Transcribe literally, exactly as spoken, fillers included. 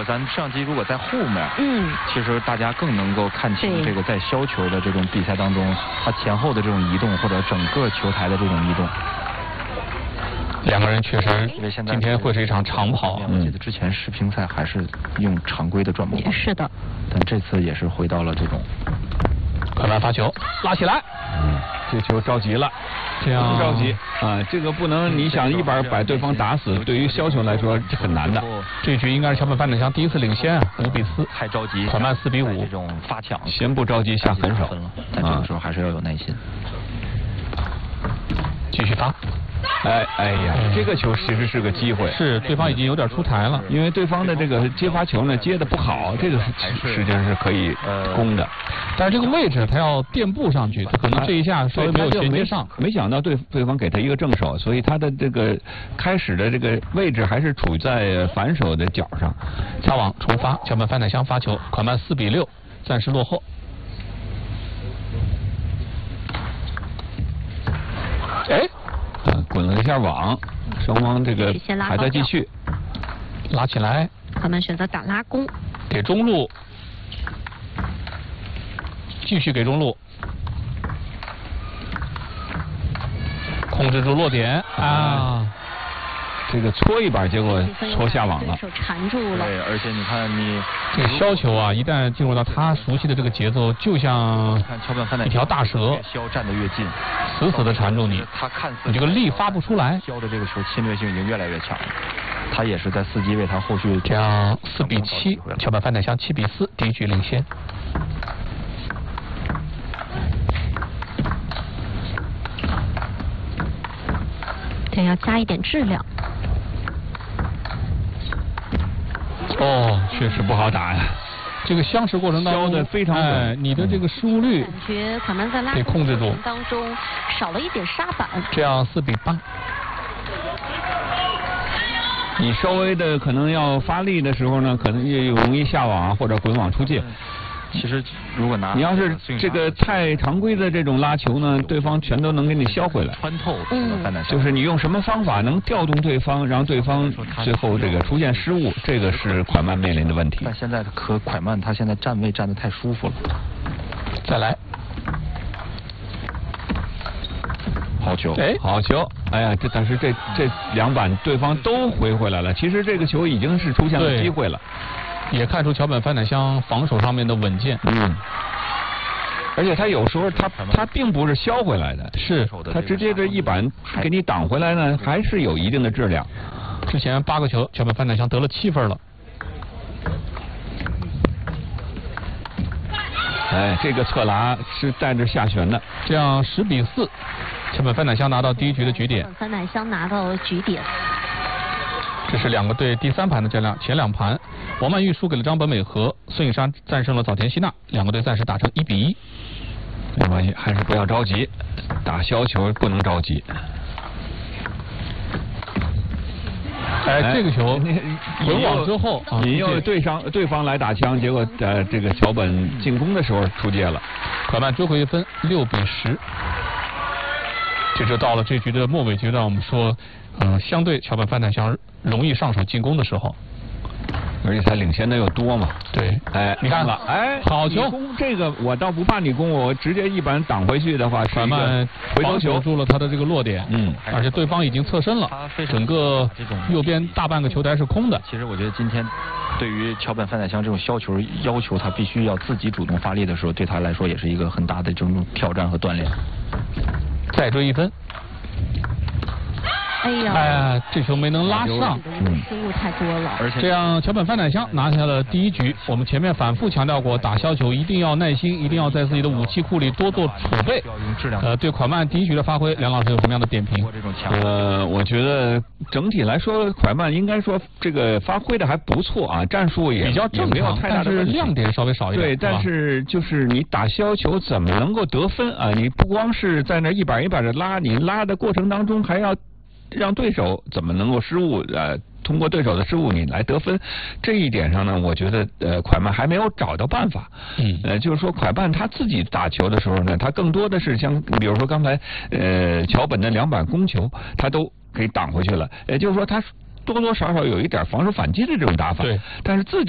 果咱摄像机如果在后面， 嗯， 其实大家更能够看清这个在削球的这种比赛当中，它前后的这种移动或者整个球台的这种移动。 两个人确实，今天会是一场长跑。 我记得之前世乒赛还是用常规的转播方式， 是的， 但这次也是回到了这种。 快慢发球，拉起来。 嗯，这球着急了， 这样不着急啊，这个不能，你想一板把对方打死，对于削球来说这很难的。 这局应该是桥本范德香第一次领先啊，五比四。 太着急， 快慢四比五。 这种发抢， 先不着急下狠手， 但这个时候还是要有耐心。 继续发。 哎哎呀，这个球其实是个机会， 是对方已经有点出台了， 因为对方的这个接发球呢接的不好，这个是实际上是可以攻的， 但是这个位置他要垫步上去，他可能这一下稍微没有衔接上， 没想到对对方给他一个正手，所以他的这个开始的这个位置还是处在反手的脚上。 擦网重发，桥本范德香发球，快慢四比六，暂时落后。哎。 啊，滚了一下网，双方这个还在继续拉起来。 他们选择打拉弓， 给中路，继续给中路，控制住落点啊。 这个搓一板，结果搓下网了， 手缠住了。 对，而且你看你这个削球啊，一旦进入到他熟悉的这个节奏，就像一条大蛇， 削站得越近， 死死的缠住你， 他看似你这个力发不出来。 削的这个球侵略性已经越来越强了，他也是在伺机为他后续这样四比七，桥本范德香七比四，第一局领先。 这要加一点质量。 哦，确实不好打呀。 这个相持过程当中， 削的非常稳， 哎，你的这个失误率， 感觉可能在拉得控制住当中少了一点沙板。 这样四比八。 你稍微的可能要发力的时候呢，可能也容易下网或者滚网出界。 其实如果拿你要是这个太常规的这种拉球呢，对方全都能给你削回来。 穿透， 嗯， 就是你用什么方法能调动对方，让对方最后这个出现失误，这个是快慢面临的问题。 但现在可快慢他现在站位站得太舒服了。 再来， 好球， 哎，好球，哎呀，这但是这这两板对方都回回来了，其实这个球已经是出现了机会了。 也看出桥本范德香防守上面的稳健， 嗯，而且他有时候他他并不是削回来的， 是他直接这一板给你挡回来呢，还是有一定的质量。 之前八个球，桥本范德香得了七分了。 哎，这个侧拉是带着下旋的， 这样十比四，桥本范德香拿到第一局的局点。 范德香拿到局点。 这是两个队第三盘的较量，前两盘王曼玉输给了张本美和，孙颖莎战胜了早田希娜，两个队暂时打成一比一。 没关系，还是不要着急，打削球不能着急。 哎，这个球滚网之后， 引诱对上对方来打枪，结果呃这个桥本进攻的时候出界了， 快慢追回一分，六比十。这就到了这局的末尾阶段，我们说，嗯、呃，相对桥本范德香容易上手进攻的时候， 而且他领先的又多嘛。 对， 哎， 你看了，哎， 好球！ 攻这个我倒不怕你攻我，直接一板挡回去的话， 快慢回头球住了他的这个落点， 嗯， 而且对方已经侧身了，整个右边大半个球台是空的。 其实我觉得今天对于桥本范德香这种削球要求他必须要自己主动发力的时候，对他来说也是一个很大的这种挑战和锻炼。 再追一分。 哎呀， 哎呀，这球没能拉上， 嗯，失误太多了。 而且这样桥本范德香拿下了第一局。我们前面反复强调过，打削球一定要耐心，一定要在自己的武器库里多做储备。呃，对快慢第一局的发挥，梁老师有什么样的点评？ 呃，我觉得整体来说，快慢应该说这个发挥的还不错啊，战术也比较正常，但是亮点稍微少一点。 对，但是就是你打削球怎么能够得分啊？你不光是在那一板一板的拉，你拉的过程当中还要让对手怎么能够失误？呃，通过对手的失误你来得分，这一点上呢，我觉得呃，快慢还没有找到办法。 嗯， 呃，就是说快慢他自己打球的时候呢，他更多的是像比如说刚才呃桥本的两板攻球，他都给挡回去了。也就是说他多多少少有一点防守反击的这种打法。 对， 但是自己